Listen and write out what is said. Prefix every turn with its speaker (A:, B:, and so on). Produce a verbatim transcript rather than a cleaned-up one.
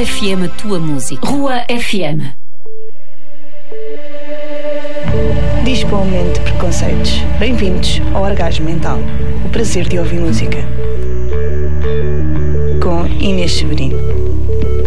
A: F M, a tua música. Rua F M.
B: Dispo ao momento de preconceitos. Bem-vindos ao Orgasmo Mental. O prazer de ouvir música. Com Inês Severino.